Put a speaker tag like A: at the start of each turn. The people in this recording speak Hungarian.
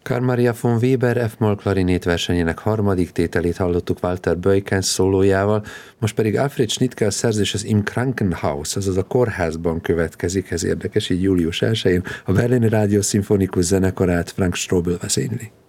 A: Carl Maria von Weber F-moll klarinét versenyének harmadik tételét hallottuk Walter Beukens szólójával, most pedig Alfred Schnittke szerzés az Im Krankenhaus, azaz a kórházban következik, ez érdekes, így július 1-én a Berlini Rádió Szimfonikus Zenekarát Frank Strobel vezényli.